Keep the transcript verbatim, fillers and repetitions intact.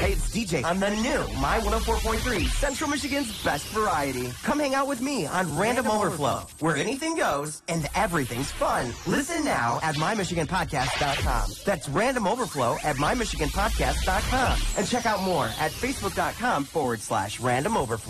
Hey, it's D J on the new My one oh four point three, Central Michigan's best variety. Come hang out with me on Random, Random Overflow, Overflow, where anything goes and everything's fun. Listen now at my michigan podcast dot com. That's Random Overflow at my michigan podcast dot com. And check out more at facebook dot com forward slash Random Overflow.